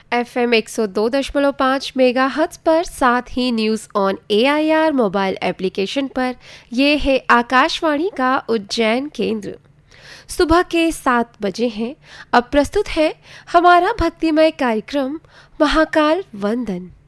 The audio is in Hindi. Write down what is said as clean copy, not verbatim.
FM 102.5 मेगाहर्ट्ज पर, साथ ही news on AIR mobile application पर। ये है आकाशवाणी का उज्जैन केंद्र। सुबह के 7 बजे हैं। अब प्रस्तुत है हमारा भक्तिमय कार्यक्रम महाकाल वंदन।